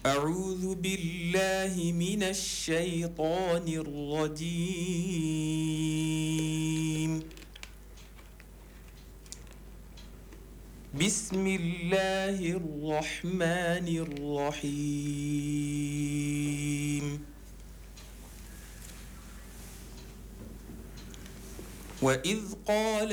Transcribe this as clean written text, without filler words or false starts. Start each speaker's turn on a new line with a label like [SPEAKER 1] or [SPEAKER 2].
[SPEAKER 1] أعوذ بالله من الشيطان الرجيم. بسم الله الرحمن الرحيم. وإذ قال